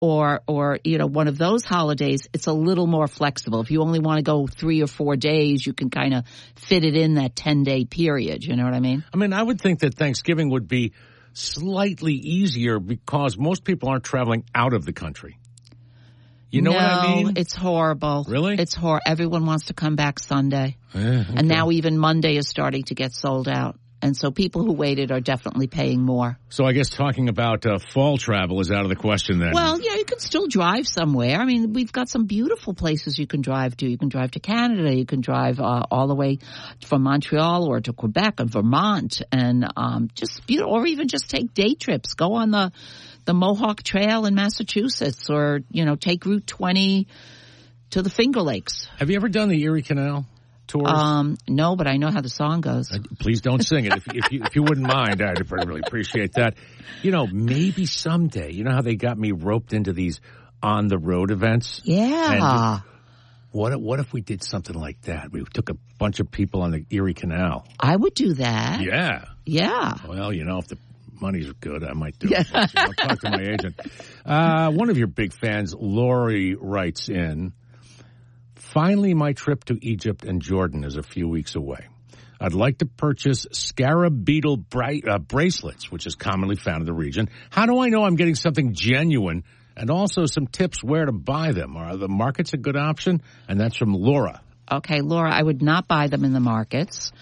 or one of those holidays, it's a little more flexible. If you only want to go 3 or 4 days, you can kind of fit it in that 10-day period. You know what I mean? I mean, I would think that Thanksgiving would be slightly easier because most people aren't traveling out of the country. You know what I mean? It's horrible. Really? It's horrible. Everyone wants to come back Sunday. Okay. And now even Monday is starting to get sold out. And so people who waited are definitely paying more. So I guess talking about fall travel is out of the question then. Well, yeah, you can still drive somewhere. I mean, we've got some beautiful places you can drive to. You can drive to Canada. You can drive all the way from Montreal or to Quebec and Vermont, and just beautiful. Or even just take day trips. Go on the Mohawk Trail in Massachusetts, or take Route 20 to the Finger Lakes. Have you ever done the Erie Canal tours? No, but I know how the song goes. Please don't sing it. If you wouldn't mind, I'd really appreciate that. Maybe someday. You know how they got me roped into these on the road events? Yeah. And what if we did something like that? We took a bunch of people on the Erie Canal. I would do that. Yeah. Yeah. Well, if the money's good, I might do it. I'll talk to my agent. One of your big fans, Lori, writes in, finally, my trip to Egypt and Jordan is a few weeks away. I'd like to purchase scarab beetle bracelets, which is commonly found in the region. How do I know I'm getting something genuine? And also some tips where to buy them. Are the markets a good option? And that's from Laura. Okay, Laura, I would not buy them in the markets.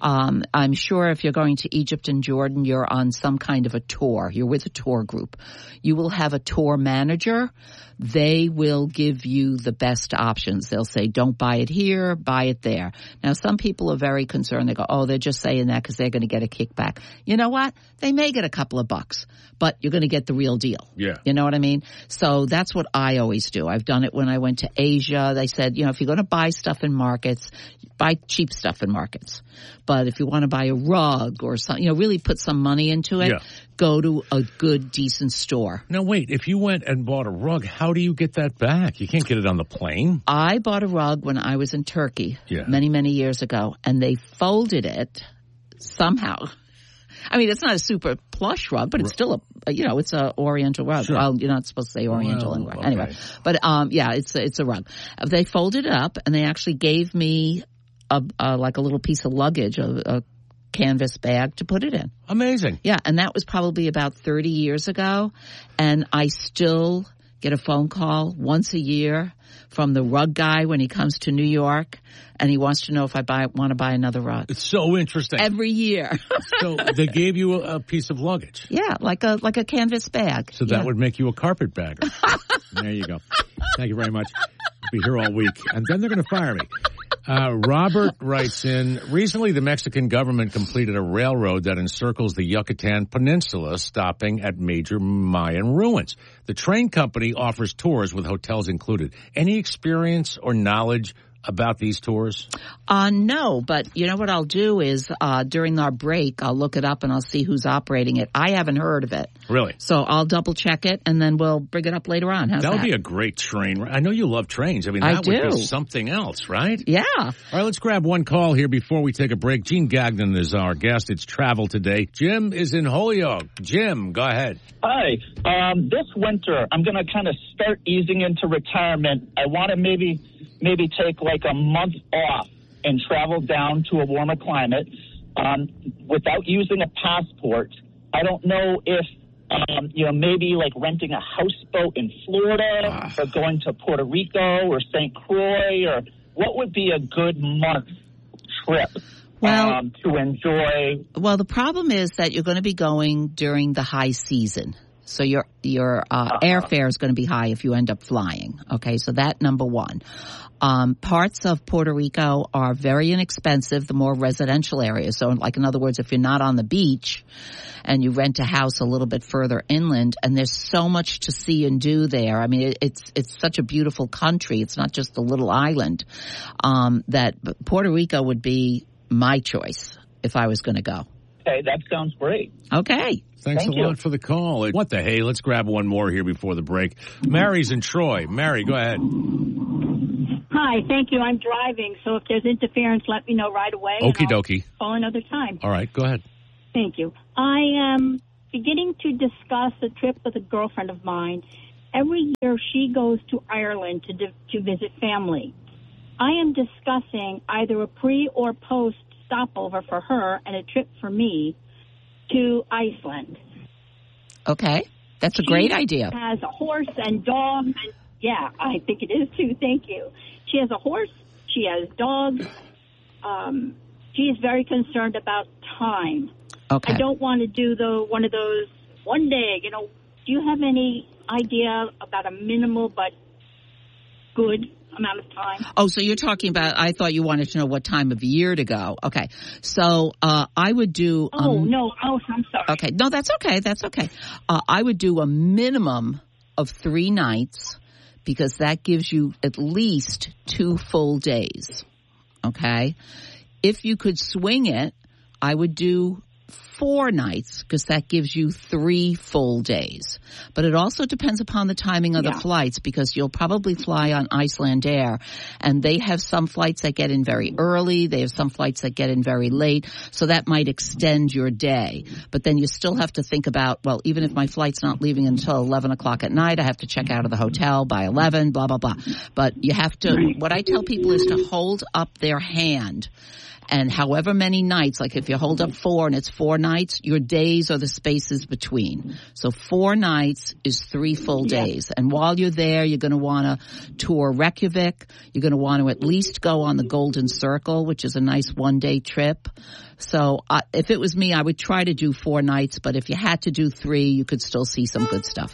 I'm sure if you're going to Egypt and Jordan, you're on some kind of a tour. You're with a tour group. You will have a tour manager. They will give you the best options. They'll say, don't buy it here, buy it there. Now, some people are very concerned. They go, oh, they're just saying that because they're going to get a kickback. You know what? They may get a couple of bucks, but you're going to get the real deal. Yeah. You know what I mean? So that's what I always do. I've done it when I went to Asia. They said, if you're going to buy stuff in markets, buy cheap stuff in markets. But if you want to buy a rug or something, really put some money into it, go to a good, decent store. Now, wait, if you went and bought a rug, how do you get that back? You can't get it on the plane. I bought a rug when I was in Turkey many, many years ago, and they folded it somehow. I mean, it's not a super plush rug, but it's still it's a Oriental rug. Sure. Well, you're not supposed to say Oriental anyway. Okay. Anyway, but it's a rug. They folded it up, and they actually gave me like a little piece of luggage, a canvas bag to put it in. Amazing. Yeah, and that was probably about 30 years ago, and I still get a phone call once a year from the rug guy when he comes to New York, and he wants to know if I want to buy another rug. It's so interesting. Every year. So they gave you a piece of luggage. Yeah, like a canvas bag. So that would make you a carpetbagger. There you go. Thank you very much. I'll be here all week, and then they're going to fire me. Robert writes in, recently the Mexican government completed a railroad that encircles the Yucatan Peninsula, stopping at major Mayan ruins. The train company offers tours with hotels included. Any experience or knowledge about these tours? No, but you know what I'll do is during our break, I'll look it up and I'll see who's operating it. I haven't heard of it. Really? So I'll double check it and then we'll bring it up later on. How's that? That would be a great train. I know you love trains. I mean, that would be something else, right? Yeah. All right, let's grab one call here before we take a break. Gene Gagnon is our guest. It's travel today. Jim is in Holyoke. Jim, go ahead. Hi. This winter, I'm going to kind of start easing into retirement. I want to maybe take like a month off and travel down to a warmer climate without using a passport. I don't know if, maybe like renting a houseboat in Florida or going to Puerto Rico or St. Croix, or what would be a good month trip to enjoy? Well, the problem is that you're going to be going during the high season. So your airfare is going to be high if you end up flying. Okay, so that number one. Parts of Puerto Rico are very inexpensive, the more residential areas. So, like, in other words, if you're not on the beach and you rent a house a little bit further inland, and there's so much to see and do there. I mean, it's such a beautiful country. It's not just a little island. That Puerto Rico would be my choice if I was going to go. Okay, that sounds great. Okay. Thanks a lot for the call. What the hey? Let's grab one more here before the break. Mary's in Troy. Mary, go ahead. Hi, thank you. I'm driving, so if there's interference, let me know right away. Okie dokie. Call another time. All right, go ahead. Thank you. I am beginning to discuss a trip with a girlfriend of mine, every year she goes to Ireland to visit family. I am discussing either a pre or post stopover for her and a trip for me to Iceland. Okay. That's a great idea. She has a horse and dogs. And, yeah, I think it is too. Thank you. She has a horse. She has dogs. She is very concerned about time. Okay. I don't want to do one of those one day, do you have any idea about a minimal but good amount of time? Oh, so you're talking about, I thought you wanted to know what time of year to go. Okay. So I would do... no. Oh, I'm sorry. Okay. No, that's okay. That's okay. I would do a minimum of 3 nights because that gives you at least 2 full days. Okay. If you could swing it, I would do 4 nights because that gives you 3 full days. But it also depends upon the timing of the flights because you'll probably fly on Icelandair and they have some flights that get in very early. They have some flights that get in very late. So that might extend your day. But then you still have to think about, well, even if my flight's not leaving until 11 o'clock at night, I have to check out of the hotel by 11, blah, blah, blah. But you have to, what I tell people is to hold up their hand. And however many nights, like if you hold up 4 and it's 4 nights, your days are the spaces between. So 4 nights is 3 full days. And while you're there, you're going to want to tour Reykjavik. You're going to want to at least go on the Golden Circle, which is a nice 1-day trip. So if it was me, I would try to do 4 nights. But if you had to do 3, you could still see some good stuff.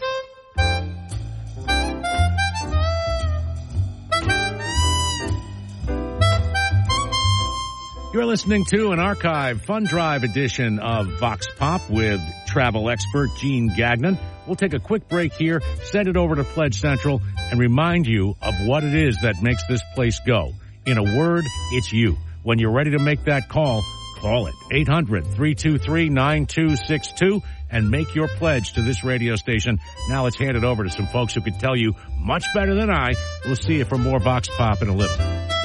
You're listening to an archive fun drive edition of Vox Pop with travel expert Gene Gagnon. We'll take a quick break here, send it over to Pledge Central, and remind you of what it is that makes this place go. In a word, it's you. When you're ready to make that call it. 800-323-9262 and make your pledge to this radio station. Now let's hand it over to some folks who can tell you much better than I. We'll see you for more Vox Pop in a little.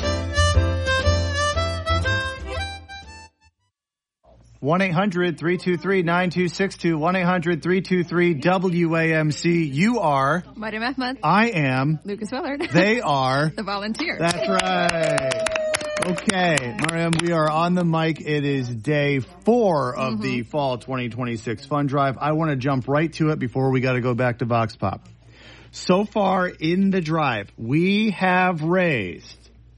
1-800-323-9262, 1-800-323-WAMC. You are... Mariam Ahmed. I am... Lucas Willard. They are... The Volunteer. That's right. Okay, Mariam, we are on the mic. It is day 4 of the Fall 2026 Fun Drive. I want to jump right to it before we got to go back to Vox Pop. So far in the drive, we have raised...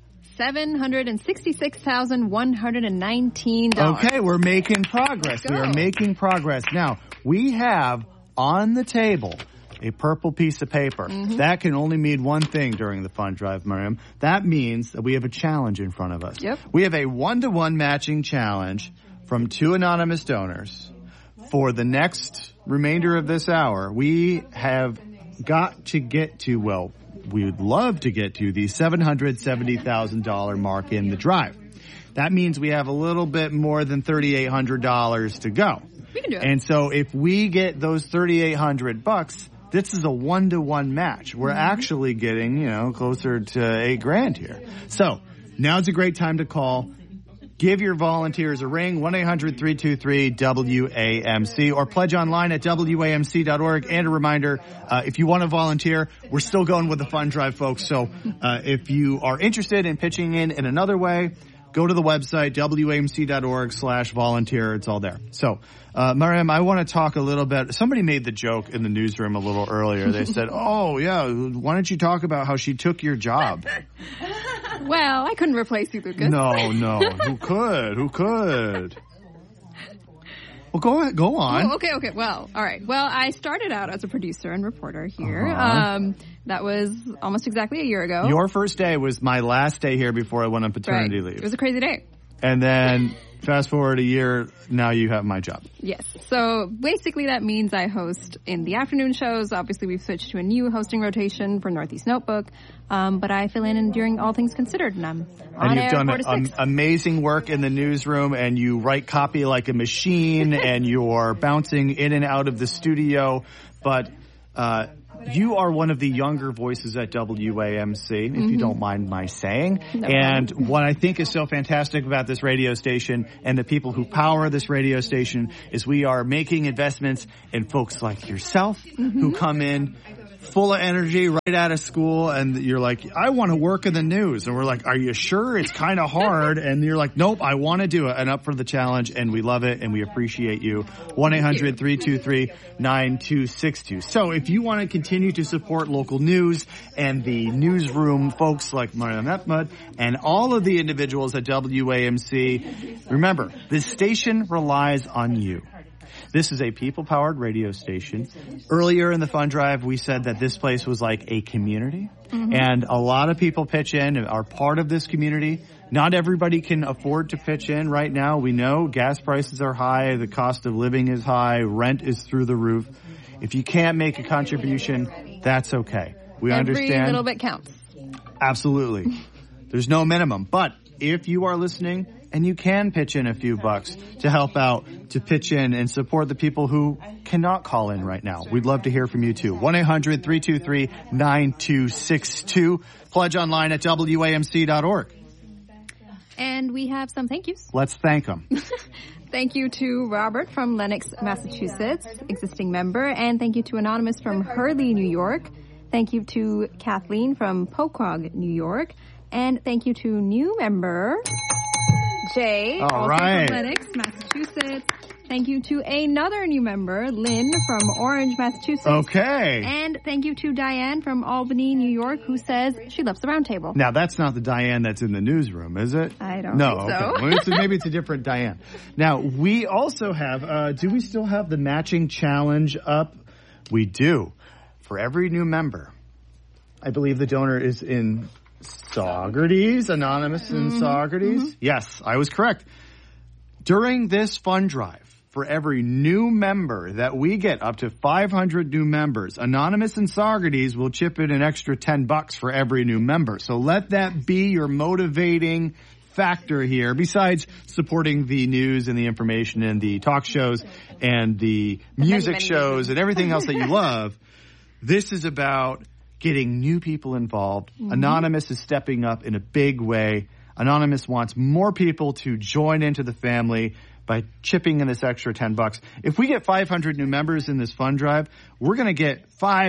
$766,119. Okay, we're making progress. We are making progress. Now, we have on the table a purple piece of paper. That can only mean one thing during the Fun Drive, Mariam. That means that we have a challenge in front of us. Yep. We have a 1-to-1 matching challenge from 2 anonymous donors. For the next remainder of this hour, we have got to get to, we would love to get to the $770,000 mark in the drive. That means we have a little bit more than $3,800 to go. We can do it. And so if we get those $3,800, this is a 1-to-1 match. We're actually getting, closer to $8,000 here. So now's a great time to call. Give your volunteers a ring, 1-800-323-WAMC, or pledge online at WAMC.org. And a reminder, if you want to volunteer, we're still going with the Fun Drive, folks. So if you are interested in pitching in another way, go to the website, WAMC.org/volunteer. It's all there. So, Mariam, I want to talk a little bit. Somebody made the joke in the newsroom a little earlier. They said, oh, yeah, why don't you talk about how she took your job? Well, I couldn't replace you, Lucas. No. Who could? Well, go on. Oh, okay. Well, all right. Well, I started out as a producer and reporter here. That was almost exactly a year ago. Your first day was my last day here before I went on paternity leave. It was a crazy day. And then fast forward a year, now you have my job. Yes. So basically that means I host in the afternoon shows. Obviously we've switched to a new hosting rotation for Northeast Notebook. But I fill in during All Things Considered, and I'm on air 4 to 6. And you've done amazing work in the newsroom, and you write copy like a machine, and you're bouncing in and out of the studio. But you are one of the younger voices at WAMC, if you don't mind my saying. No and problem. What I think is so fantastic about this radio station and the people who power this radio station is we are making investments in folks like yourself who come in full of energy right out of school, and you're like, I want to work in the news. And we're like, are you sure? It's kind of hard. And you're like, nope, I want to do it. And up for the challenge, and we love it, and we appreciate you. 1-800-323-9262. So if you want to continue to support local news and the newsroom folks like Mariam Ahmed and all of the individuals at WAMC, remember, this station relies on you. This is a people-powered radio station. Earlier in the fund drive, we said that this place was like a community. Mm-hmm. And a lot of people pitch in and are part of this community. Not everybody can afford to pitch in right now. We know gas prices are high. The cost of living is high. Rent is through the roof. If you can't make a contribution, that's okay. We understand. Every little bit counts. Absolutely. There's no minimum. But if you are listening and you can pitch in a few bucks to help out, to pitch in and support the people who cannot call in right now, we'd love to hear from you too. 1-800-323-9262. Pledge online at WAMC.org. And we have some thank yous. Let's thank them. Thank you to Robert from Lenox, Massachusetts, existing member. And thank you to Anonymous from Hurley, New York. Thank you to Kathleen from Poquog, New York. And thank you to new member Jay, all also right, from Lenox, Massachusetts. Thank you to another new member, Lynn from Orange, Massachusetts. Okay. And thank you to Diane from Albany, New York, who says she loves the round table. Now, that's not the Diane that's in the newsroom, is it? I don't think so. Okay. Well, maybe it's a different Diane. Now, we also have, do we still have the matching challenge up? We do. For every new member, I believe the donor is in Saugerties, Anonymous in Saugerties. Mm-hmm. Yes, I was correct. During this fund drive, for every new member that we get, up to 500 new members, Anonymous and Saugerties will chip in an extra $10 for every new member. So let that be your motivating factor here, besides supporting the news and the information and the talk shows and the music shows and everything else that you love. This is about getting new people involved. Mm-hmm. Anonymous is stepping up in a big way. Anonymous wants more people to join into the family by chipping in this extra $10. If we get 500 new members in this fund drive, we're going to get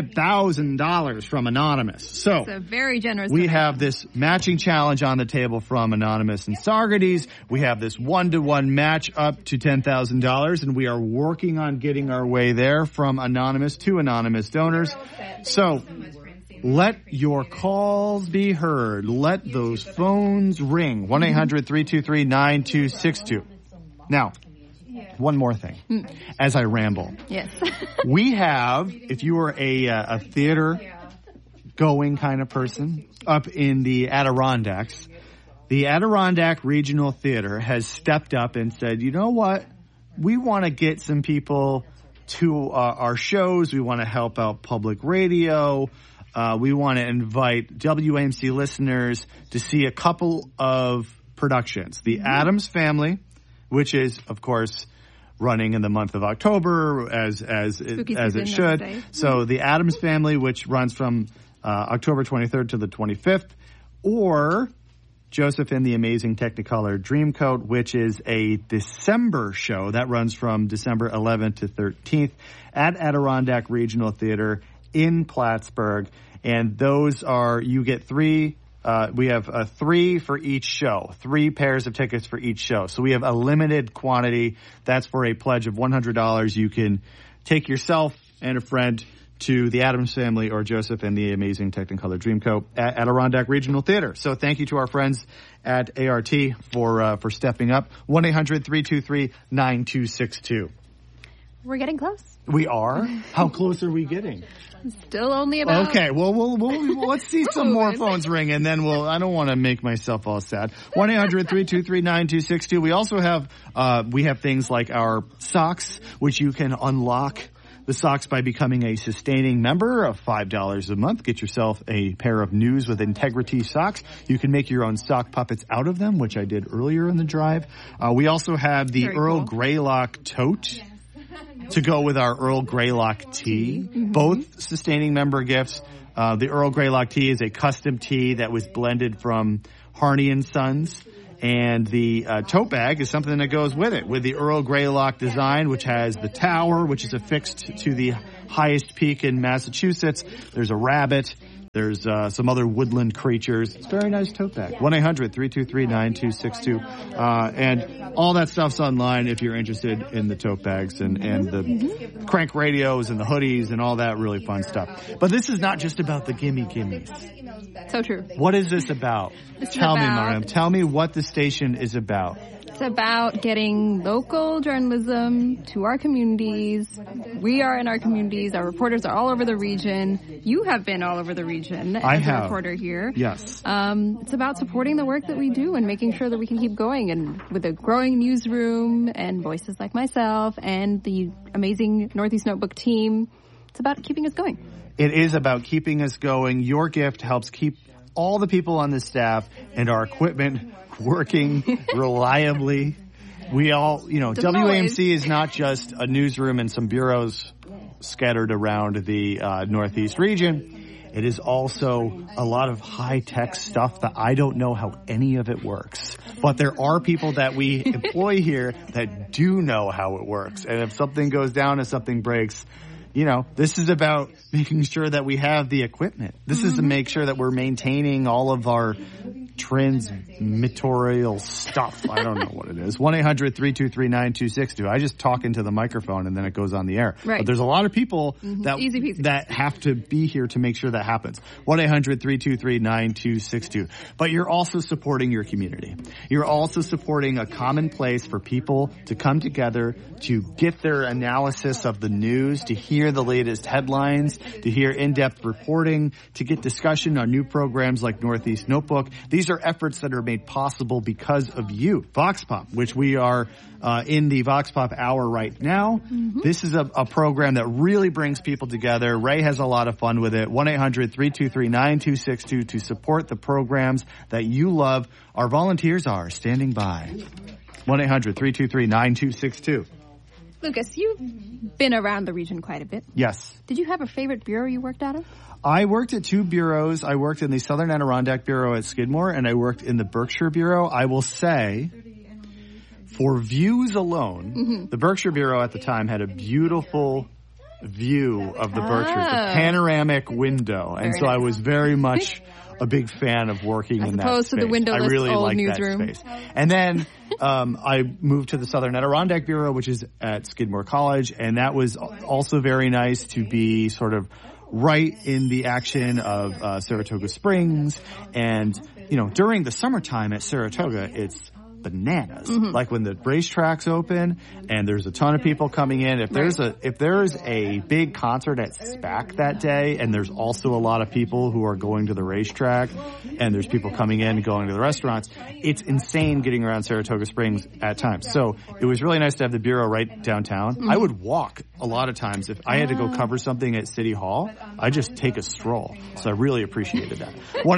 $5,000 from Anonymous. So it's a very generous we have this matching challenge on the table from Anonymous and Saugerties. We have this one-to-one match up to $10,000, and we are working on getting our way there from Anonymous to Anonymous donors. So let your calls be heard. Let those phones ring. 1-800-323-9262. Now, one more thing, as I ramble. Yes. We have, if you are a theater-going kind of person, up in the Adirondacks, the Adirondack Regional Theater has stepped up and said, you know what? We want to get some people to our shows. We want to help out public radio. We want to invite WAMC listeners to see a couple of productions. The Addams Family, which is, of course, running in the month of October as it should. So the Addams Family, which runs from October 23rd to the 25th, or Joseph and the Amazing Technicolor Dreamcoat, which is a December show that runs from December 11th to 13th at Adirondack Regional Theater in Plattsburgh. And those are, you get three. We have 3 for each show, 3 pairs of tickets for each show. So we have a limited quantity. That's for a pledge of $100. You can take yourself and a friend to the Addams Family or Joseph and the Amazing Technicolor Dreamcoat at Adirondack Regional Theater. So thank you to our friends at ART for stepping up. 1-800-323-9262. We're getting close. We are? How close are we getting? Still only about... Okay, well, let's see some more phones ring, and then I don't want to make myself all sad. 1-800-323-9262. We also have, we have things like our socks, which you can unlock the socks by becoming a sustaining member of $5 a month. Get yourself a pair of News with Integrity socks. You can make your own sock puppets out of them, which I did earlier in the drive. We also have the Earl Greylock tote to go with our Earl Greylock tea. Mm-hmm. Both sustaining member gifts. The Earl Greylock tea is a custom tea that was blended from Harney and Sons. And the tote bag is something that goes with it, with the Earl Greylock design, which has the tower, which is affixed to the highest peak in Massachusetts. There's a rabbit. There's some other woodland creatures. It's a very nice tote bag. 1-800-323-9262. And all that stuff's online if you're interested in the tote bags and the crank radios and the hoodies and all that really fun stuff. But this is not just about the gimmies. So true. What is this about? Tell me, Mariam. Tell me what the station is about. It's about getting local journalism to our communities. We are in our communities. Our reporters are all over the region. You have been all over the region as a reporter here. Yes. It's about supporting the work that we do and making sure that we can keep going. And with a growing newsroom and voices like myself and the amazing Northeast Notebook team, it's about keeping us going. It is about keeping us going. Your gift helps keep all the people on the staff and our equipment working reliably. We all, WAMC is not just a newsroom and some bureaus scattered around the Northeast region. It is also a lot of high-tech stuff that I don't know how any of it works. But there are people that we employ here that do know how it works. And if something goes down, if something breaks, this is about making sure that we have the equipment. This is to make sure that we're maintaining all of our transmittorial stuff. I don't know what it is. 1-800-323-9262. I just talk into the microphone and then it goes on the air. Right. But there's a lot of people Easy peasy. that have to be here to make sure that happens. 1-800-323-9262. But you're also supporting your community. You're also supporting a common place for people to come together to get their analysis of the news, to hear the latest headlines, to hear in-depth reporting, to get discussion on new programs like Northeast Notebook. These are efforts that are made possible because of you. Vox Pop, which we are in the Vox Pop Hour right now. This is a program that really brings people together. Ray has a lot of fun with it. 1-800-323-9262 to support the programs that you love. Our volunteers are standing by. 1-800-323-9262. Lucas, you've been around the region quite a bit. Yes. Did you have a favorite bureau you worked out of? I worked at two bureaus. I worked in the Southern Adirondack Bureau at Skidmore, and I worked in the Berkshire Bureau. I will say, for views alone, the Berkshire Bureau at the time had a beautiful view of the Berkshires, the panoramic window. And so I was very much a big fan of working in that space. As opposed to the windowless I really old liked newsroom. that space. And then I moved to the Southern Adirondack Bureau, which is at Skidmore College, and that was also very nice to be sort of right in the action of Saratoga Springs. And, during the summertime at Saratoga, it's bananas. Like when the racetracks open and there's a ton of people coming in. If there's a big concert at SPAC that day and there's also a lot of people who are going to the racetrack and there's people coming in and going to the restaurants, it's insane getting around Saratoga Springs at times. So it was really nice to have the bureau right downtown. I would walk a lot of times. If I had to go cover something at City Hall, I'd just take a stroll. So I really appreciated that.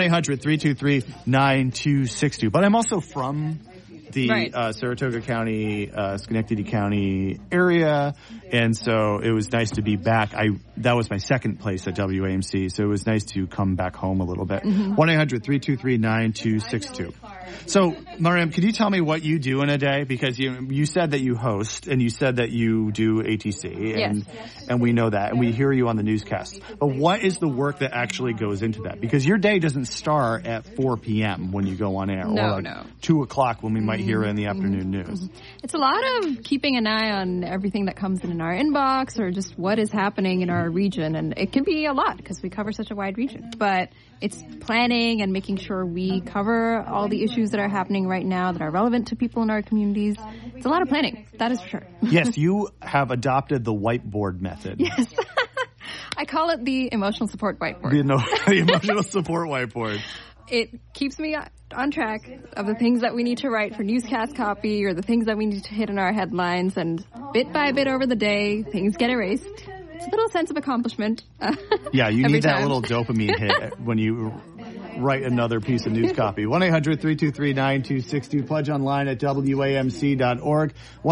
1-800-323-9262. But I'm also from the Saratoga County, Schenectady County area, and so it was nice to be back. That was my second place at WAMC, so it was nice to come back home a little bit. 1-800-323-9262. So, Mariam, could you tell me what you do in a day? Because you said that you host, and you said that you do ATC, and we know that, and we hear you on the newscast. But what is the work that actually goes into that? Because your day doesn't start at 4 p.m. when you go on air, or 2 o'clock when we might hear it in the afternoon news. It's a lot of keeping an eye on everything that comes in our inbox or just what is happening in our region. And it can be a lot because we cover such a wide region. But it's planning and making sure we cover all the issues that are happening right now that are relevant to people in our communities. It's a lot of planning. That is for sure. Yes, you have adopted the whiteboard method. Yes. I call it the emotional support whiteboard. The emotional support whiteboard. It keeps me on track of the things that we need to write for newscast copy or the things that we need to hit in our headlines. And bit by bit over the day, things get erased. It's a little sense of accomplishment. Yeah, you need that little dopamine hit when you write another piece of news copy. 1-800-323-9262. Pledge online at WAMC.org.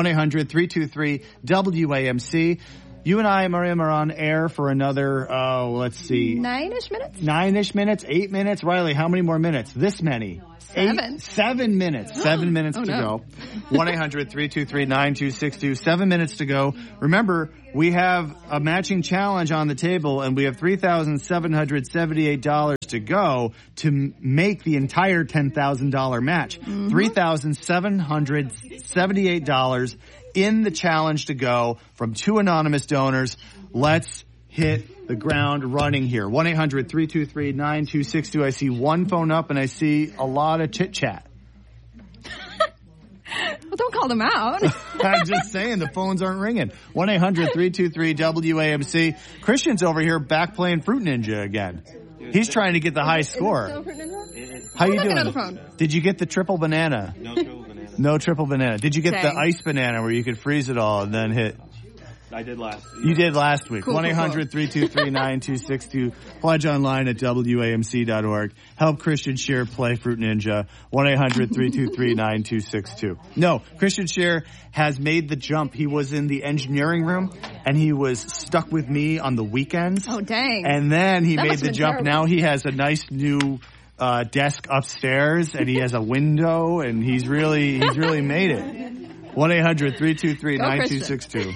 1-800-323-WAMC. You and I, Mariam, are on air for another, 9-ish minutes? 9-ish minutes, 8 minutes. Riley, how many more minutes? This many. 7 minutes. 7 minutes to go. 1-800-323-9262. 7 minutes to go. Remember, we have a matching challenge on the table, and we have $3,778 to go to make the entire $10,000 match. $3,778 in the challenge to go from 2 anonymous donors. Let's hit the ground running here. 1-800-323-9262. I see one phone up, and I see a lot of chit-chat. Well, don't call them out. I'm just saying, the phones aren't ringing. 1-800-323-WAMC. Christian's over here back playing Fruit Ninja again. He's trying to get the high score. How you doing? Did you get the triple banana? No triple banana. No triple banana. Did you get the ice banana where you could freeze it all and then hit? I did last week. You did last week. 1-800-323-9262. Pledge online at WAMC.org. Help Christian Scheer play Fruit Ninja. 1-800-323-9262. No, Christian Scheer has made the jump. He was in the engineering room, and he was stuck with me on the weekends. Oh, dang. And then he made the jump. Terrible. Now he has a nice new desk upstairs, and he has a window, and he's really made it. 1-800-323-9262.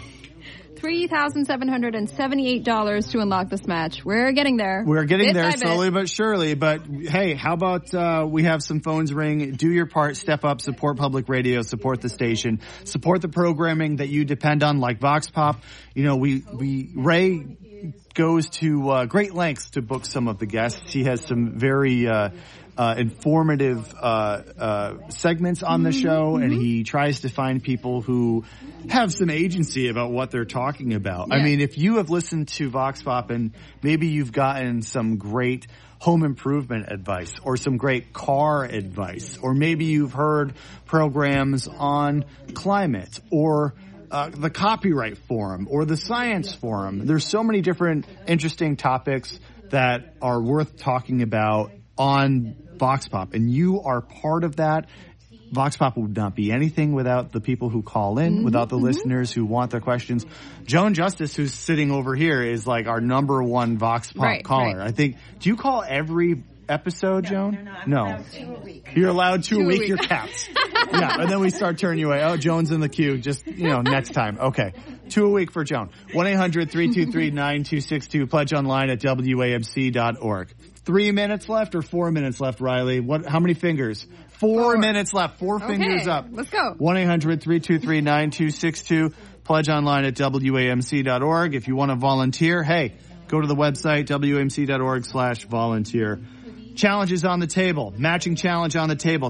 $3,778 to unlock this match. We're getting there. We're getting there slowly but surely. But hey, how about we have some phones ring? Do your part. Step up. Support public radio. Support the station. Support the programming that you depend on, like Vox Pop. You know, Ray goes to great lengths to book some of the guests. He has some very informative segments on the show, and he tries to find people who have some agency about what they're talking about. Yeah. I mean, if you have listened to Vox Pop and maybe you've gotten some great home improvement advice or some great car advice, or maybe you've heard programs on climate or the Copyright Forum or the Science Forum. There's so many different interesting topics that are worth talking about on Vox Pop, and you are part of that. Vox Pop would not be anything without the people who call in, without the listeners who want their questions. Joan Justice, who's sitting over here, is like our number one Vox Pop caller. Right. I think, do you call every episode, Joan? No. You're allowed two a week. You're capped. Yeah, and then we start turning you away. Oh, Joan's in the queue. Just, next time. Okay. 2 a week for Joan. 1-800-323-9262. Pledge online at WAMC.org. 3 minutes left or 4 minutes left, Riley? How many fingers? 4 minutes left. Four fingers up. Let's go. 1-800-323-9262. Pledge online at WAMC.org. If you want to volunteer, hey, go to the website, WAMC.org/volunteer. Challenges on the table. Matching challenge on the table.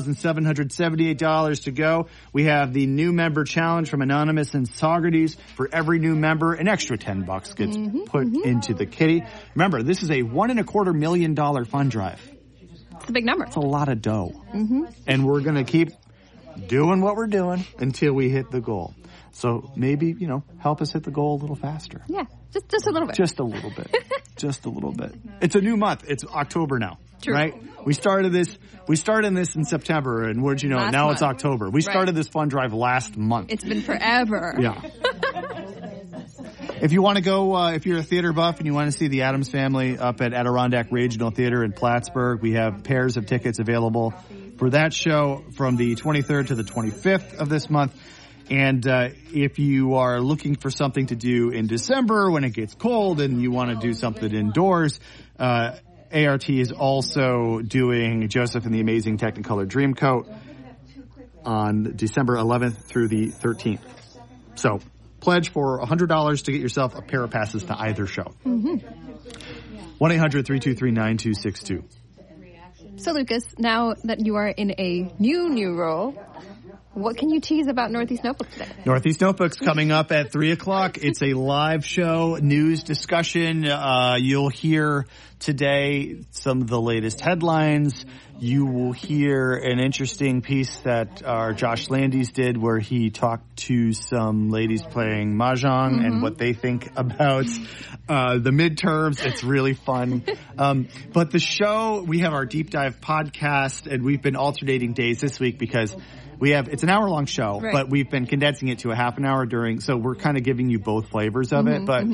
$3,778 to go. We have the new member challenge from Anonymous and Socrates. For every new member, an extra $10 gets put into the kitty. Remember, this is a $1.25 million fund drive. It's a big number. It's a lot of dough. And we're going to keep doing what we're doing until we hit the goal. So maybe, help us hit the goal a little faster. Yeah, just a little bit. Just a little bit. Just a little bit. It's a new month. It's October now. True. Right? We started this in September, and what'd you know? Last now month. It's October. We started this fund drive last month. It's been forever. Yeah. If you want to go, if you're a theater buff and you want to see the Addams Family up at Adirondack Regional Theater in Plattsburgh, we have pairs of tickets available for that show from the 23rd to the 25th of this month. And if you are looking for something to do in December when it gets cold and you want to do something indoors, ART is also doing Joseph and the Amazing Technicolor Dreamcoat on December 11th through the 13th. So pledge for $100 to get yourself a pair of passes to either show. 1-800-323-9262. So, Lucas, now that you are in a new role, what can you tease about Northeast Notebooks today? Northeast Notebooks coming up at 3 o'clock. It's a live show, news discussion. You'll hear today some of the latest headlines. You will hear an interesting piece that our Josh Landis did where he talked to some ladies playing Mahjong and what they think about the midterms. It's really fun. But the show, we have our deep dive podcast, and we've been alternating days this week because it's an hour-long show, but we've been condensing it to a half an hour so we're kind of giving you both flavors of it. But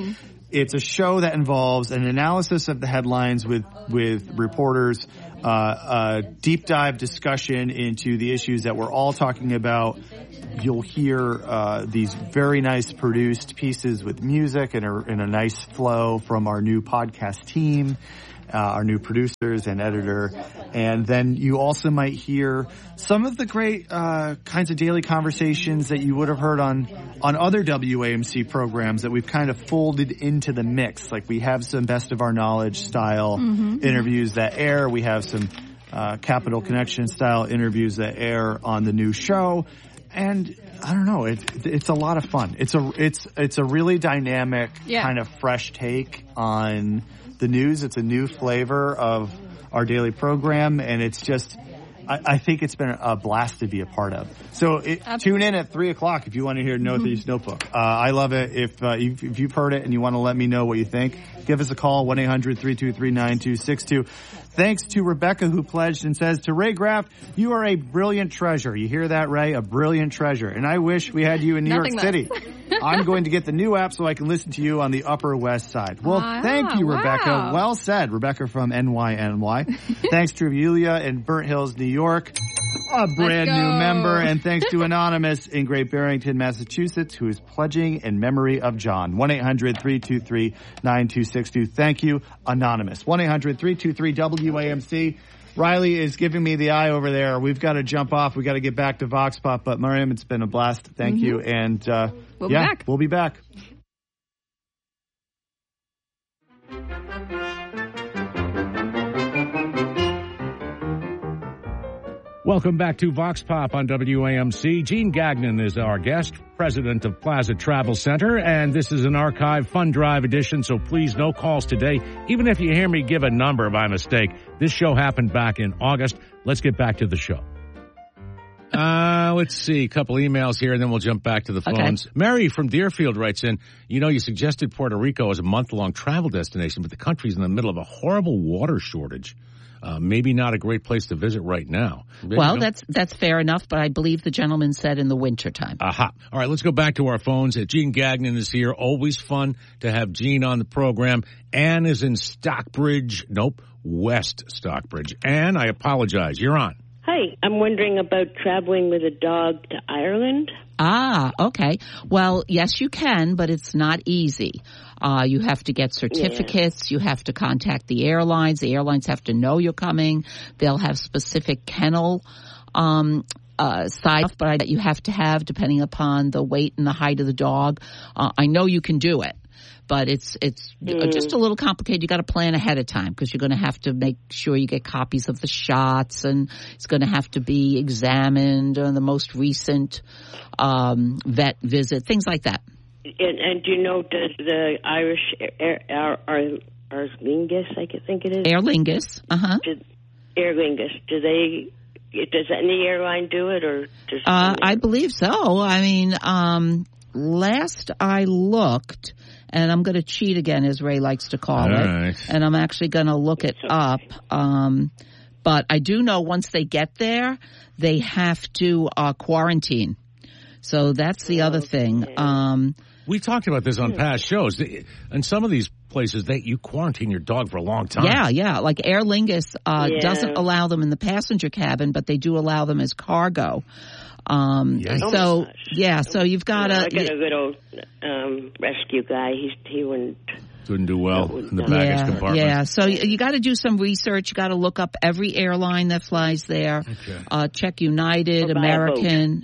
It's a show that involves an analysis of the headlines with reporters, a deep dive discussion into the issues that we're all talking about. You'll hear these very nice produced pieces with music and a nice flow from our new podcast team, our new producers and editor. And then you also might hear some of the great kinds of daily conversations that you would have heard on other WAMC programs that we've kind of folded into the mix. Like we have some best of our knowledge style interviews that air. We have some Capital Connection style interviews that air on the new show. And I don't know, it's a lot of fun. It's a really dynamic kind of fresh take on the news. It's a new flavor of our daily program, and it's just, I think it's been a blast to be a part of. So tune in at 3:00 if you want to hear Northeast Notebook. I love it. If you've heard it and you want to let me know what you think, give us a call, 1-800-323-9262. Thanks to Rebecca, who pledged and says, to Ray Graff, you are a brilliant treasure. You hear that, Ray? A brilliant treasure. And I wish we had you in New York City. I'm going to get the new app so I can listen to you on the Upper West Side. Well, thank you, Rebecca. Wow. Well said, Rebecca from NYNY. Thanks to Yulia in Burnt Hills, New York, a brand new member. And thanks to Anonymous in Great Barrington, Massachusetts, who is pledging in memory of John. 1-800-323-9262. Thank you, Anonymous. 1-800-323-WAMC. Riley is giving me the eye over there. We've got to jump off. We've got to get back to Vox Pop. But, Miriam, it's been a blast. Thank you. And, we'll be back. We'll be back. Welcome back to Vox Pop on WAMC. Gene Gagnon is our guest, president of Plaza Travel Center, and this is an archive fun drive edition, so please no calls today. Even if you hear me give a number by mistake, this show happened back in August. Let's get back to the show. Let's see, a couple emails here, and then we'll jump back to the phones. Okay. Mary from Deerfield writes in, you suggested Puerto Rico as a month-long travel destination, but the country's in the middle of a horrible water shortage. Maybe not a great place to visit right now. Well, that's fair enough, but I believe the gentleman said in the wintertime. Aha. All right, let's go back to our phones. Gene Gagnon is here. Always fun to have Gene on the program. Ann is in Stockbridge. Nope, West Stockbridge. Ann, I apologize. You're on. Hi, I'm wondering about traveling with a dog to Ireland. Ah, okay. Well, yes, you can, but it's not easy. You have to get certificates. Yeah. You have to contact the airlines. The airlines have to know you're coming. They'll have specific kennel side, but you have to have depending upon the weight and the height of the dog. I know you can do it, but it's just a little complicated. You got to plan ahead of time because you're going to have to make sure you get copies of the shots, and it's going to have to be examined on the most recent vet visit, things like that. And do you know, does the Irish Aer Lingus, I think it is? Aer Lingus, Aer Lingus, does any airline do it, or just I believe so. I mean, last I looked, and I'm going to cheat again, as Ray likes to call it, and I'm actually going to look it up. But I do know once they get there, they have to quarantine. So that's the other thing. We talked about this on past shows. In some of these places, you quarantine your dog for a long time. Yeah. Like Aer Lingus doesn't allow them in the passenger cabin, but they do allow them as cargo. So you've got I got a good old rescue guy. He wouldn't do well in the baggage compartment. Yeah, so you got to do some research. You got to look up every airline that flies there. Okay. Check United, American,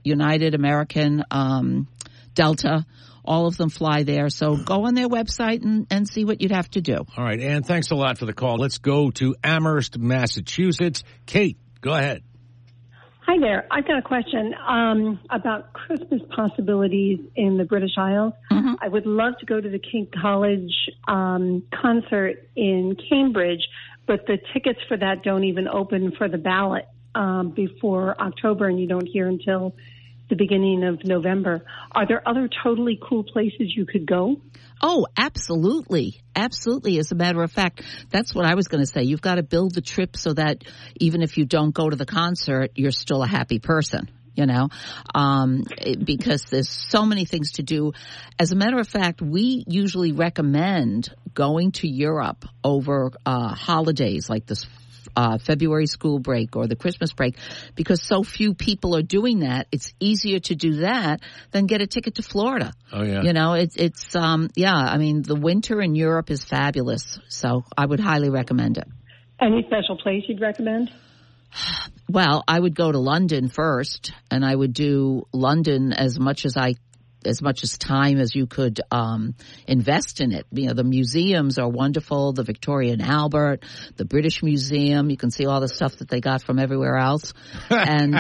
Delta. All of them fly there. So go on their website and see what you'd have to do. All right, Ann, thanks a lot for the call. Let's go to Amherst, Massachusetts. Kate, go ahead. Hi there. I've got a question about Christmas possibilities in the British Isles. Mm-hmm. I would love to go to the King College concert in Cambridge, but the tickets for that don't even open for the ballot before October, and you don't hear until the beginning of November. Are there other totally cool places you could go? Oh, absolutely. Absolutely. As a matter of fact, that's what I was going to say. You've got to build the trip so that even if you don't go to the concert, you're still a happy person. because there's so many things to do. As a matter of fact, we usually recommend going to Europe over holidays like this February school break or the Christmas break, because so few people are doing that. It's easier to do that than get a ticket to Florida. Oh, yeah. I mean, the winter in Europe is fabulous, so I would highly recommend it. Any special place you'd recommend? Well, I would go to London first, and I would do London as much as time as you could invest in it. The museums are wonderful. The Victoria and Albert, the British Museum. You can see all the stuff that they got from everywhere else. And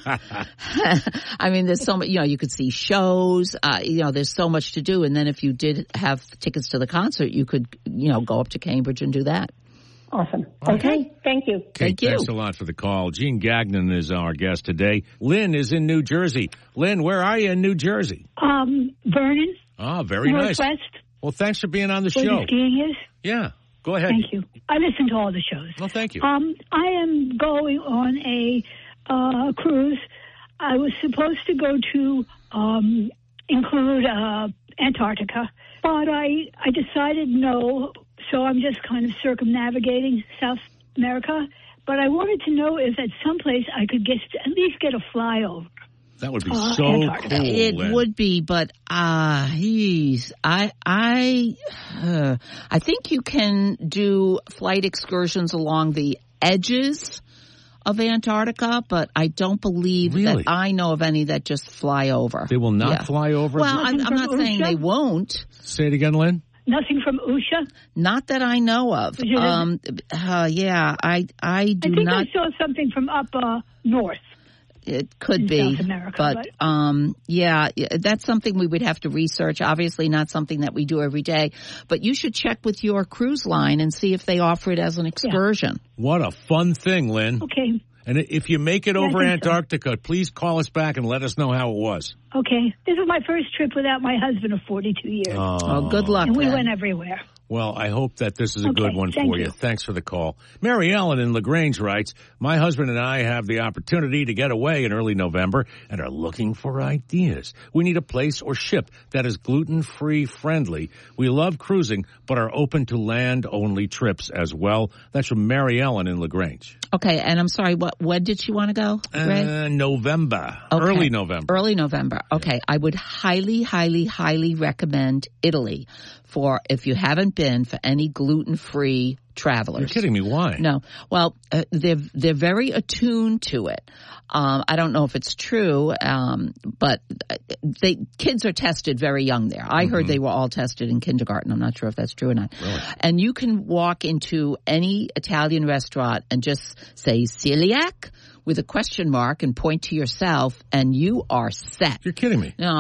I mean, there's so much. You could see shows. There's so much to do. And then if you did have tickets to the concert, you could go up to Cambridge and do that. Awesome. Okay. Thank you. Thank you. Thanks a lot for the call. Jean Gagnon is our guest today. Lynn is in New Jersey. Lynn, where are you in New Jersey? Vernon. Ah, very nice. Northwest. Well, thanks for being on the where show. The skiing is. Yeah. Go ahead. Thank you. I listen to all the shows. Well, thank you. I am going on a cruise. I was supposed to go to include Antarctica, but I decided no. So I'm just kind of circumnavigating South America. But I wanted to know if at some place I could at least get a flyover. That would be so Antarctica. cool. It Lynn. would be, but I think you can do flight excursions along the edges of Antarctica, but I don't believe that I know of any that just fly over. They will not fly over? Well, I'm not saying they won't. Say it again, Lynn. Nothing from Usha? Not that I know of. I do not. I saw something from up north. It could be, South America, but that's something we would have to research. Obviously, not something that we do every day. But you should check with your cruise line and see if they offer it as an excursion. Yeah. What a fun thing, Lynn. Okay. And if you make it over Antarctica, please call us back and let us know how it was. Okay. This is my first trip without my husband of 42 years. Oh, good luck. And we went everywhere. Well, I hope that this is a good one for you. Thanks for the call. Mary Ellen in LaGrange writes, my husband and I have the opportunity to get away in early November and are looking for ideas. We need a place or ship that is gluten-free friendly. We love cruising, but are open to land-only trips as well. That's from Mary Ellen in LaGrange. Okay, and I'm sorry, when did you want to go, Ray? November. Okay. Early November. Early November. Okay, I would highly, highly, highly recommend Italy for if you haven't been for any gluten-free travelers. You're kidding me. Why? No. Well, they're very attuned to it. I don't know if it's true, but kids are tested very young there. I heard they were all tested in kindergarten. I'm not sure if that's true or not. Really? And you can walk into any Italian restaurant and just say celiac with a question mark and point to yourself, and you are set. You're kidding me. No,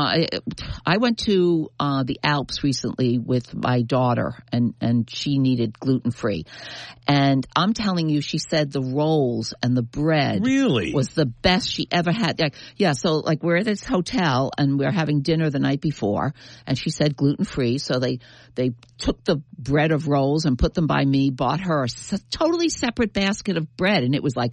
I went to the Alps recently with my daughter, and she needed gluten-free. And I'm telling you, she said the rolls and the bread was the best she ever had. So we're at this hotel, and we're having dinner the night before, and she said gluten-free, so they took the bread of rolls and put them by me, bought her a totally separate basket of bread, and it was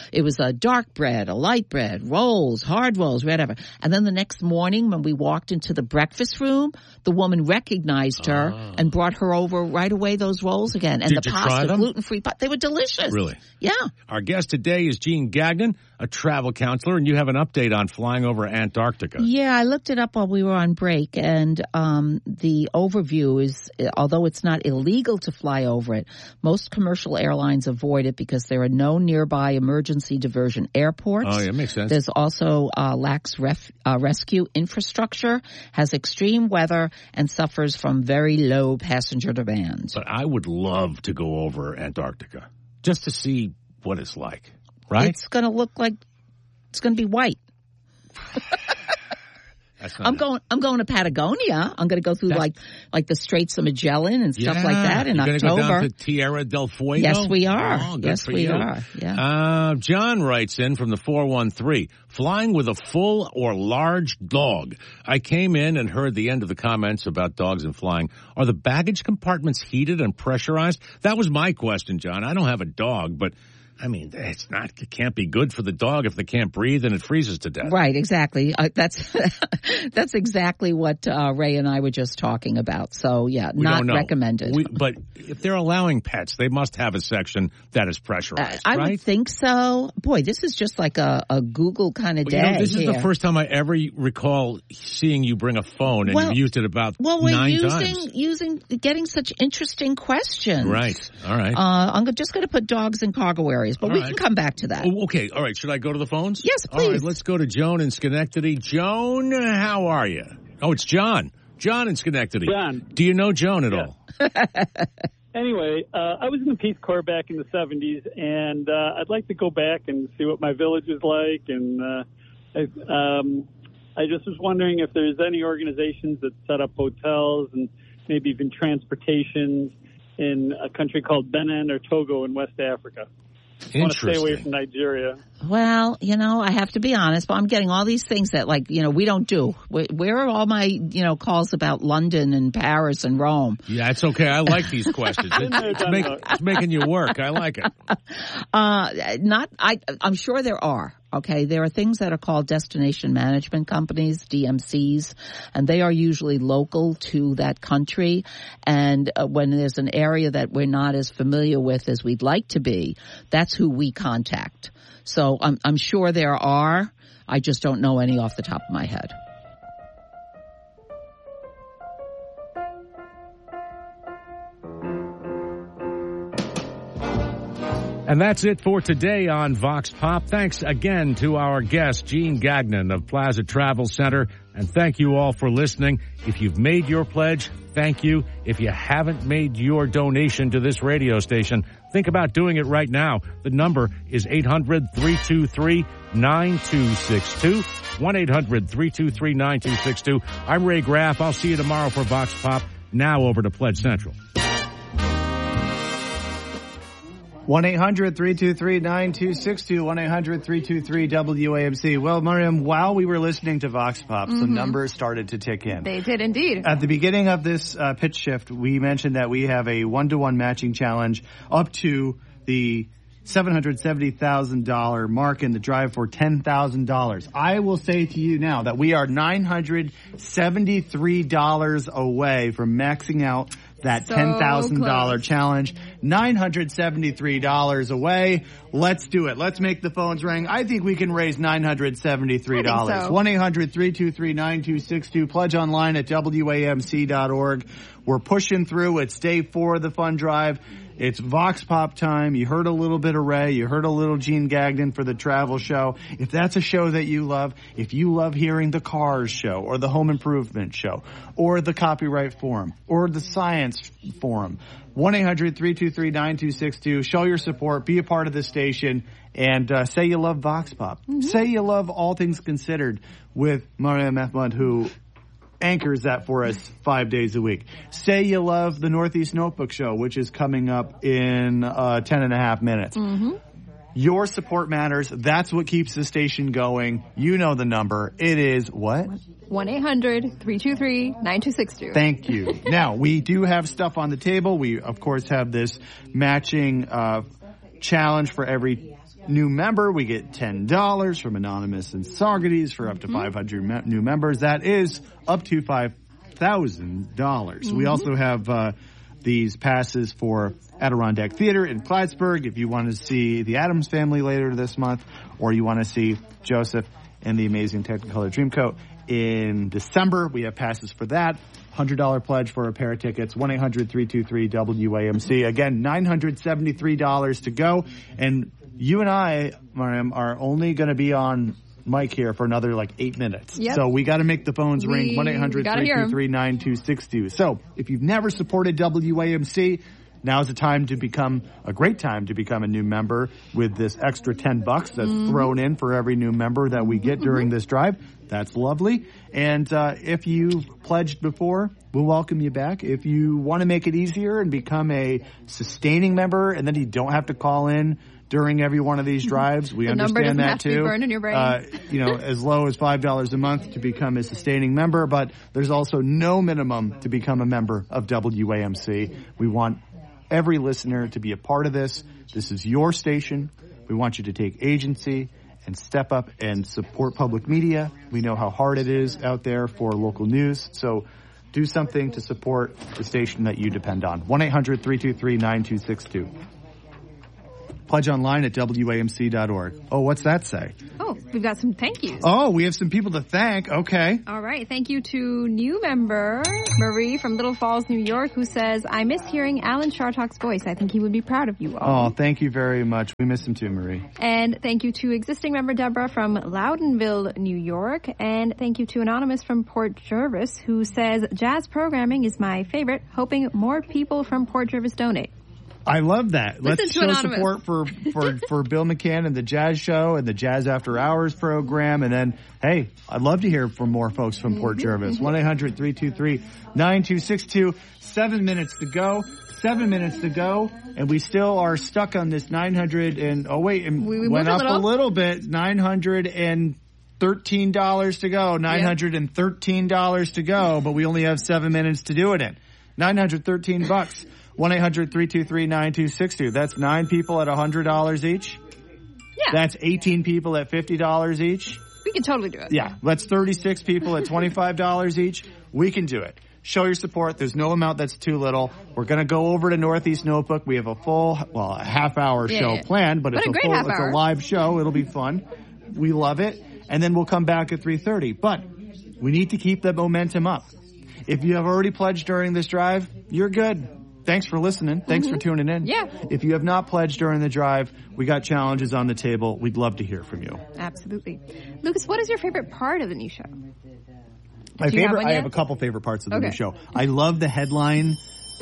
a dark bread, a light bread, rolls, hard rolls, whatever. And then the next morning when we walked into the breakfast room, the woman recognized her and brought her over right away those rolls again. And Did the you pasta, try them? gluten-free, they were delicious. Really? Yeah. Our guest today is Jean Gagnon, a travel counselor, and you have an update on flying over Antarctica. Yeah, I looked it up while we were on break, and the overview is, although it's not illegal to fly over it, most commercial airlines avoid it because there are no nearby emergency diversion airports. Oh, yeah, makes sense. There's also lax rescue infrastructure, has extreme weather, and suffers from very low passenger demand. But I would love to go over Antarctica just to see what it's like, right? It's going to look like it's going to be white. I'm going to Patagonia. I'm going to go through like the Straits of Magellan and stuff like that in October. You're going to go down to Tierra del Fuego? Yes, we are. Oh, yes, we are. Yeah. John writes in from the 413, flying with a full or large dog. I came in and heard the end of the comments about dogs and flying. Are the baggage compartments heated and pressurized? That was my question, John. I don't have a dog, but I mean, it can't be good for the dog if they can't breathe and it freezes to death. Right, exactly. That's exactly what Ray and I were just talking about. So, yeah, not recommended. But if they're allowing pets, they must have a section that is pressurized, I right? would think so. Boy, this is just like a Google kind of day. This is the first time I ever recall seeing you bring a phone, and you've used it about 9 times. Getting such interesting questions. Right, all right. I'm just going to put dogs in cargo areas, but we can come back to that. Okay, all right. Should I go to the phones? Yes, please. All right, let's go to Joan in Schenectady. Joan, how are you? Oh, it's John. John in Schenectady. John. Do you know Joan at all? Anyway, I was in the Peace Corps back in the 70s, and I'd like to go back and see what my village is like. And I just was wondering if there's any organizations that set up hotels and maybe even transportation in a country called Benin or Togo in West Africa. I want to stay away from Nigeria. Well, I have to be honest, but I'm getting all these things that, we don't do. Where are all my, calls about London and Paris and Rome? Yeah, it's okay. I like these questions. It's making you work. I like it. I'm sure there are. Okay, there are things that are called destination management companies, DMCs, and they are usually local to that country. And when there's an area that we're not as familiar with as we'd like to be, that's who we contact. So I'm sure there are. I just don't know any off the top of my head. And that's it for today on Vox Pop. Thanks again to our guest, Gene Gagnon of Plaza Travel Center. And thank you all for listening. If you've made your pledge, thank you. If you haven't made your donation to this radio station, think about doing it right now. The number is 800-323-9262. 1-800-323-9262. I'm Ray Graff. I'll see you tomorrow for Vox Pop. Now over to Pledge Central. 1-800-323-9262, 1-800-323-WAMC. Well, Miriam, while we were listening to Vox Pop, some numbers started to tick in. They did indeed. At the beginning of this pitch shift, we mentioned that we have a 1-to-1 matching challenge up to the $770,000 mark in the drive for $10,000. I will say to you now that we are $973 away from maxing out that $10,000 challenge. $973 away. Let's do it. Let's make the phones ring. I think we can raise $973. 1-800-323-9262. Pledge online at WAMC.org. We're pushing through. It's day 4 of the fund drive. It's Vox Pop time. You heard a little bit of Ray. You heard a little Gene Gagnon for the travel show. If that's a show that you love, if you love hearing the Cars show or the Home Improvement show or the Copyright Forum or the Science Forum, 1-800-323-9262. Show your support. Be a part of the station. And say you love Vox Pop. Say you love All Things Considered with Mariam Ahmad, who anchors that for us 5 days a week. Say you love the Northeast Notebook Show, which is coming up in 10 and a half minutes. Your support matters. That's what keeps the station going. You know the number. It is what? 1-800-323-9262. Thank you. Now, we do have stuff on the table. We, of course, have this matching challenge for every new member. We get $10 from Anonymous and Saugerties for up to 500 new members. That is up to $5,000. We also have these passes for Adirondack Theater in Plattsburgh if you want to see the Addams Family later this month, or you want to see Joseph and the Amazing Technicolor Dreamcoat in December. We have passes for that. $100 pledge for a pair of tickets, 1-800-323-WAMC. Again, $973 to go. And you and I, Mariam, are only going to be on mic here for another 8 minutes. Yep. So we got to make the phones ring, 1-800-323-9262. So if you've never supported WAMC, now's a time to become a great time to become a new member with this extra $10 that's thrown in for every new member that we get during this drive. That's lovely. And if you've pledged before, we'll welcome you back. If you want to make it easier and become a sustaining member, and then you don't have to call in during every one of these drives, we understand that too. Burn in your brain. As low as $5 a month to become a sustaining member, but there's also no minimum to become a member of WAMC. We want every listener to be a part of this. This is your station. We want you to take agency and step up and support public media. We know how hard it is out there for local news. So do something to support the station that you depend on. 1-800-323-9262. Pledge online at WAMC.org. Oh, what's that say? Oh, we've got some thank yous. Oh, we have some people to thank. Okay. All right. Thank you to new member Marie from Little Falls, New York, who says, I miss hearing Alan Chartock's voice. I think he would be proud of you all. Oh, thank you very much. We miss him too, Marie. And thank you to existing member Deborah from Loudonville, New York. And thank you to Anonymous from Port Jervis, who says, jazz programming is my favorite, hoping more people from Port Jervis donate. I love that. Let's show Anonymous. support for Bill McCann and the Jazz Show and the Jazz After Hours program. And then, hey, I'd love to hear from more folks from Port Jervis. 1-800-323-9262. 7 minutes to go. 7 minutes to go. And we still are stuck on this 900 and, oh wait, and we went up a little bit. $913 to go. $913 to go. But we only have 7 minutes to do it in. $913. 1-800-323-9262. That's 9 people at $100 each. Yeah. That's 18 people at $50 each. We can totally do it. Yeah. That's 36 people at $25 each. We can do it. Show your support. There's no amount that's too little. We're going to go over to Northeast Notebook. We have a full, a half-hour show planned, but it's a live show. It'll be fun. We love it. And then we'll come back at 3:30. But we need to keep that momentum up. If you have already pledged during this drive, you're good. Thanks for listening. Thanks for tuning in. Yeah. If you have not pledged during the drive, we got challenges on the table. We'd love to hear from you. Absolutely. Lucas, what is your favorite part of the new show? I have a couple favorite parts of the new show. I love the headline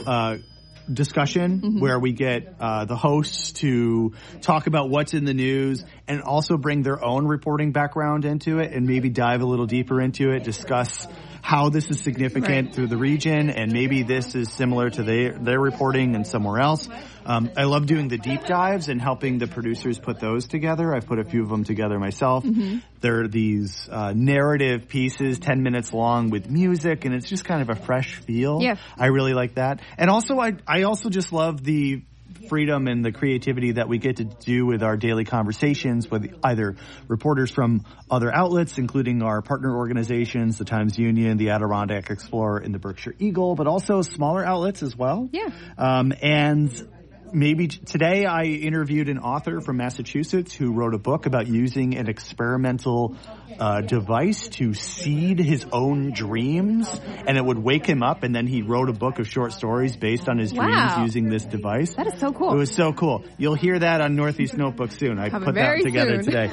discussion where we get the hosts to talk about what's in the news and also bring their own reporting background into it and maybe dive a little deeper into it, discuss how this is significant through the region, and maybe this is similar to their reporting and somewhere else. I love doing the deep dives and helping the producers put those together. I've put a few of them together myself. There are these narrative pieces, 10 minutes long with music, and it's just kind of a fresh feel. Yeah. I really like that. And also, I also just love the freedom and the creativity that we get to do with our daily conversations with either reporters from other outlets, including our partner organizations, the Times-Union, the Adirondack Explorer, and the Berkshire Eagle, but also smaller outlets as well. Yeah. And maybe today I interviewed an author from Massachusetts who wrote a book about using an experimental device to seed his own dreams, and it would wake him up, and then he wrote a book of short stories based on his dreams using this device. That is so cool. It was so cool. You'll hear that on Northeast Notebook soon. I put that together today.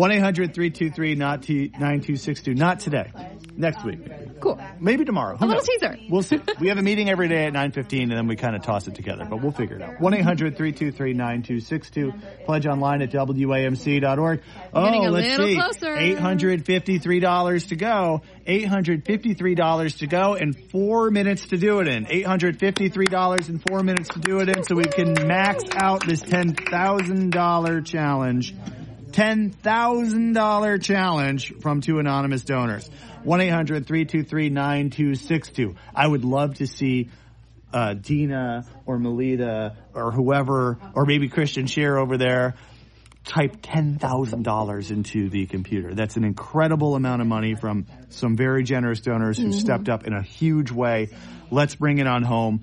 1-800-323-9262. Not today. Next week. Cool. Maybe tomorrow. A little teaser. We'll see. We have a meeting every day at 9:15, and then we kind of toss it together, but we'll figure it out. 1-800-323-9262. Pledge online at WAMC.org. Getting a let's little see. closer. $853 to go. $853 to go and 4 minutes to do it in. $853 and 4 minutes to do it in so we can max out this $10,000 challenge. $10,000 challenge from 2 anonymous donors. 1-800-323-9262. I would love to see Dina or Melita or whoever, or maybe Christian Scheer over there, type $10,000 into the computer. That's an incredible amount of money from some very generous donors who stepped up in a huge way. Let's bring it on home.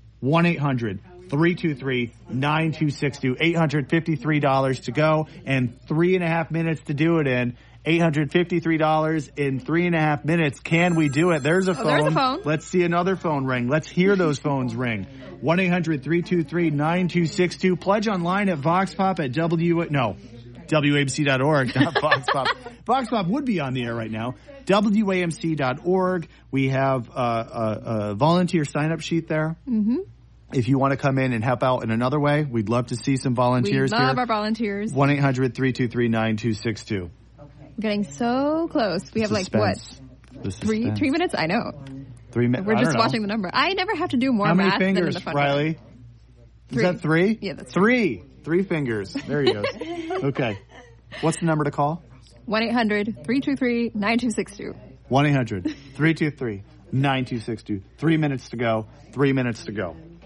1-800-323-9262. $853 to go and 3.5 minutes to do it in. $853 in 3.5 minutes. Can we do it? There's a phone. There's a phone. Let's see another phone ring. Let's hear those phones ring. 1-800-323-9262. Pledge online at VoxPop at WAMC.org, not VoxPop. VoxPop would be on the air right now. WAMC.org. We have a volunteer sign-up sheet there. If you want to come in and help out in another way, we'd love to see some volunteers here. We love our volunteers. 1-800-323-9262. We're getting so close. We have Suspense. three minutes? I know. 3 minutes. We're just watching the number. I never have to do more math than in the fun Riley? Is that 3? Yeah, that's 3. 3 fingers. There he goes. Okay. What's the number to call? 1-800-323-9262. 1-800-323-9262. 3 minutes to go. 3 minutes to go.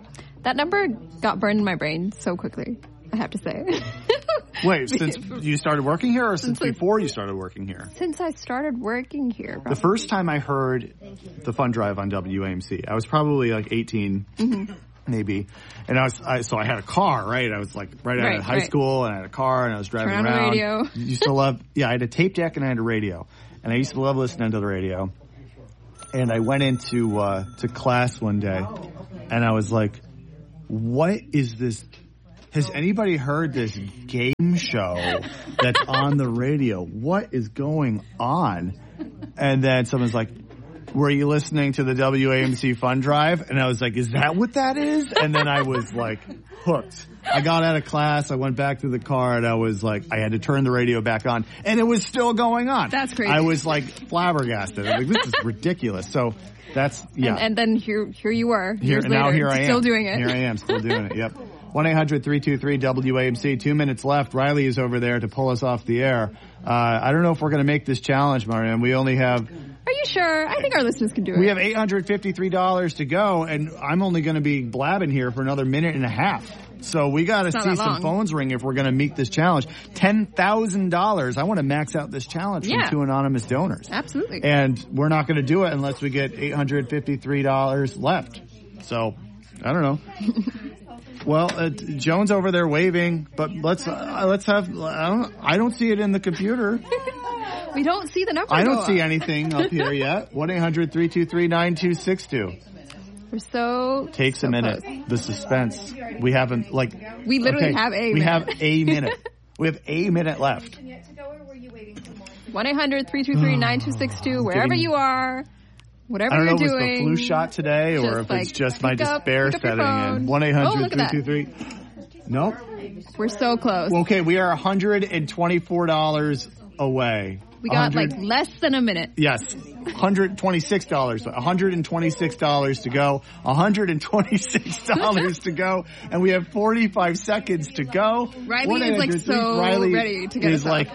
That number got burned in my brain so quickly, I have to say. Wait, since you started working here or since before you started working here? Since I started working here. Probably. The first time I heard the Fun Drive on WAMC, I was probably like 18, maybe. And so I had a car, right? I was like right out of high school, and I had a car, and I was driving around. The radio. Used to love, I had a tape deck and I had a radio. And I used to love listening to the radio. And I went into to class one day, and I was like, what is this? Has anybody heard this game show that's on the radio? What is going on? And then someone's like, were you listening to the WAMC Fun Drive? And I was like, is that what that is? And then I was like, hooked. I got out of class, I went back to the car, and I was like, I had to turn the radio back on, and it was still going on. That's crazy. I was like flabbergasted. I was like, this is ridiculous. So that's, And then here you were, years later, now here I am. Still doing it. Here I am, still doing it, yep. 1-800-323-WAMC. 2 minutes left. Riley is over there to pull us off the air. I don't know if we're going to make this challenge, Marianne. We only have... Are you sure? I think our listeners can do it. We have $853 to go, and I'm only going to be blabbing here for another minute and a half. So we got to see some phones ring if we're going to meet this challenge. $10,000. I want to max out this challenge from 2 anonymous donors. Absolutely. And we're not going to do it unless we get $853 left. So, I don't know. Well, Joan's over there waving, but let's have. I don't see it in the computer. We don't see the number. I don't see anything up here yet. 1-800-323-9262. We're so takes a minute. Close. The suspense. We haven't We literally have a minute. We have a minute. We have a minute left. 1-800-323-9262. Wherever you are. Whatever you're doing. I don't know if it's the flu shot today or if it's just my despair setting in. 1-800-323. Nope. We're so close. Okay, we are $124 away. We got less than a minute. Yes. $126. $126 to go. $126 to go. And we have 45 seconds to go. Riley is ready to get us like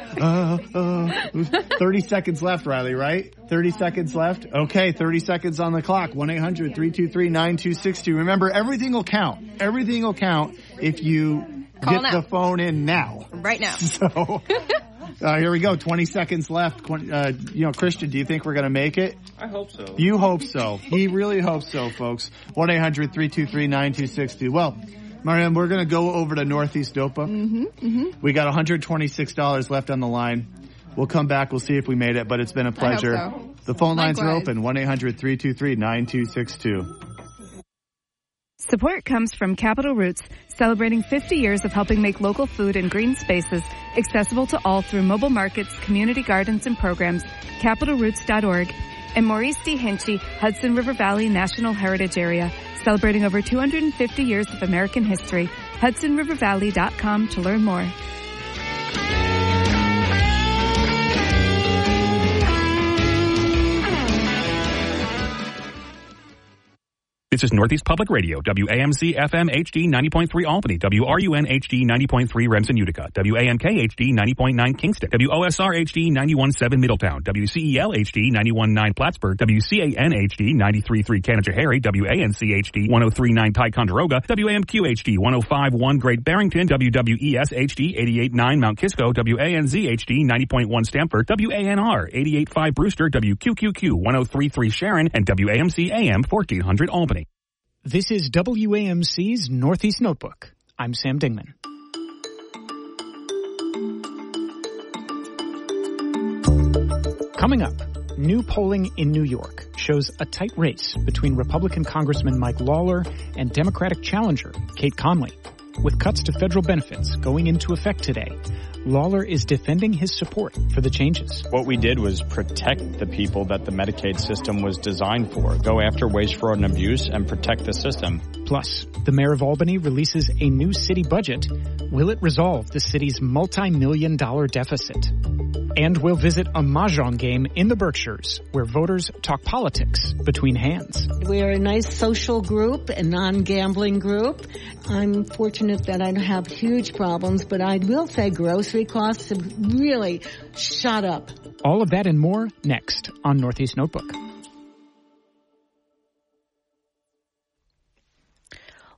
30 seconds left, Riley, right? 30 seconds left? Okay, 30 seconds on the clock. 1-800-323-9262. Remember, everything will count. Everything will count if you get the phone in now. Right now. So... here we go. 20 seconds left. Christian, do you think we're going to make it? I hope so. You hope so. He really hopes so, folks. 1-800-323-9262. Well, Marianne, we're going to go over to Northeast Dopa. We got $126 left on the line. We'll come back. We'll see if we made it, but it's been a pleasure. I hope so. The phone lines are open. 1-800-323-9262. Support comes from Capital Roots, celebrating 50 years of helping make local food and green spaces accessible to all through mobile markets, community gardens, and programs, capitalroots.org, and Maurice D. Hinchy, Hudson River Valley National Heritage Area, celebrating over 250 years of American history. HudsonRiverValley.com to learn more. This is Northeast Public Radio, WAMC FM HD 90.3 Albany, WRUN HD 90.3 Remsen Utica, WAMK HD 90.9 Kingston, WOSR HD 91.7 Middletown, WCEL HD 91.9 Plattsburgh, WCAN HD 93.3 Canajoharie, WANC HD 103.9 Ticonderoga, WAMQ HD 105.1 Great Barrington, WWES HD 88.9 Mount Kisco, WANZ HD 90.1 Stamford, WANR 88.5 Brewster, WQQQ 103.3 Sharon, and WAMC AM 1400 Albany. This is WAMC's Northeast Notebook. I'm Sam Dingman. Coming up, new polling in New York shows a tight race between Republican Congressman Mike Lawler and Democratic challenger Kate Conley. With cuts to federal benefits going into effect today, Lawler is defending his support for the changes. What we did was protect the people that the Medicaid system was designed for, go after waste, fraud, and abuse, and protect the system. Plus, the mayor of Albany releases a new city budget. Will it resolve the city's multi-million-dollar deficit? And we'll visit a mahjong game in the Berkshires, where voters talk politics between hands. We're a nice social group, a non-gambling group. I'm fortunate that I don't have huge problems, but I will say grocery costs have really shot up. All of that and more next on Northeast Notebook.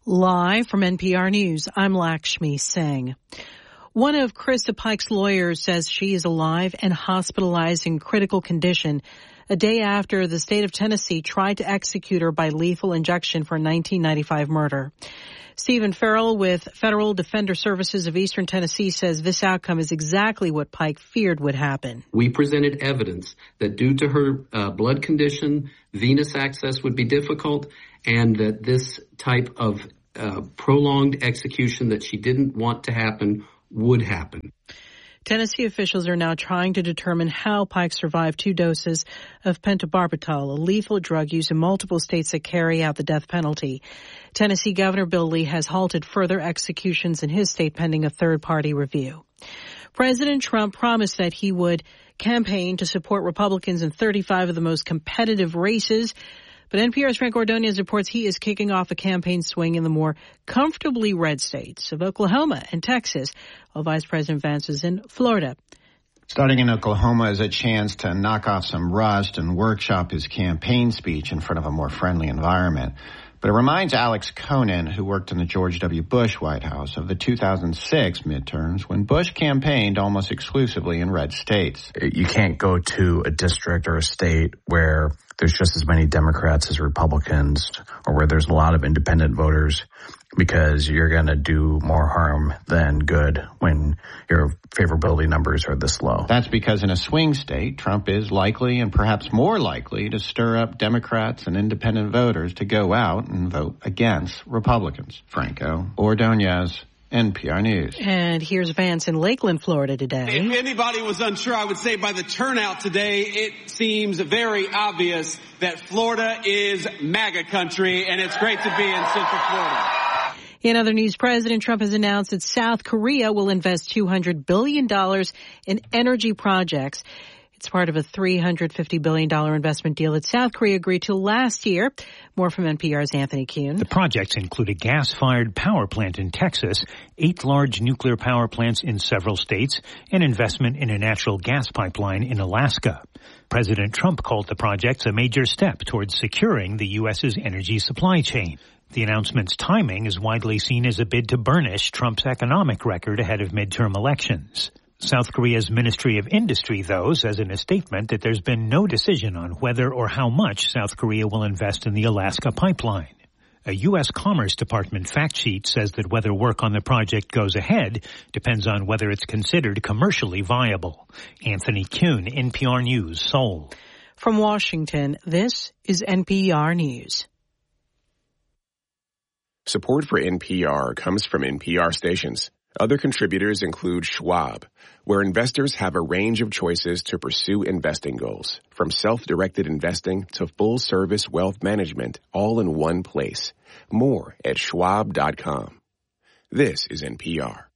Live from NPR News, I'm Lakshmi Singh. One of Krista Pike's lawyers says she is alive and hospitalized in critical condition a day after the state of Tennessee tried to execute her by lethal injection for a 1995 murder. Stephen Farrell with Federal Defender Services of Eastern Tennessee says this outcome is exactly what Pike feared would happen. We presented evidence that due to her blood condition, venous access would be difficult, and that this type of prolonged execution that she didn't want to happen would happen. Tennessee officials are now trying to determine how Pike survived 2 doses of pentobarbital, a lethal drug used in multiple states that carry out the death penalty. Tennessee Governor Bill Lee has halted further executions in his state pending a third-party review. President Trump promised that he would campaign to support Republicans in 35 of the most competitive races. But NPR's Frank Ordonez reports he is kicking off a campaign swing in the more comfortably red states of Oklahoma and Texas, while Vice President Vance is in Florida. Starting in Oklahoma is a chance to knock off some rust and workshop his campaign speech in front of a more friendly environment. But it reminds Alex Conan, who worked in the George W. Bush White House, of the 2006 midterms when Bush campaigned almost exclusively in red states. You can't go to a district or a state where there's just as many Democrats as Republicans or where there's a lot of independent voters, because you're going to do more harm than good when your favorability numbers are this low. That's because in a swing state, Trump is likely and perhaps more likely to stir up Democrats and independent voters to go out and vote against Republicans. Franco Ordonez, NPR News. And here's Vance in Lakeland, Florida today. If anybody was unsure, I would say by the turnout today, it seems very obvious that Florida is MAGA country, and it's great to be in Central Florida. In other news, President Trump has announced that South Korea will invest $200 billion in energy projects. It's part of a $350 billion investment deal that South Korea agreed to last year. More from NPR's Anthony Kuhn. The projects include a gas-fired power plant in Texas, 8 large nuclear power plants in several states, and investment in a natural gas pipeline in Alaska. President Trump called the projects a major step towards securing the U.S.'s energy supply chain. The announcement's timing is widely seen as a bid to burnish Trump's economic record ahead of midterm elections. South Korea's Ministry of Industry, though, says in a statement that there's been no decision on whether or how much South Korea will invest in the Alaska pipeline. A U.S. Commerce Department fact sheet says that whether work on the project goes ahead depends on whether it's considered commercially viable. Anthony Kuhn, NPR News, Seoul. From Washington, this is NPR News. Support for NPR comes from NPR stations. Other contributors include Schwab, where investors have a range of choices to pursue investing goals, from self-directed investing to full-service wealth management, all in one place. More at schwab.com. This is NPR.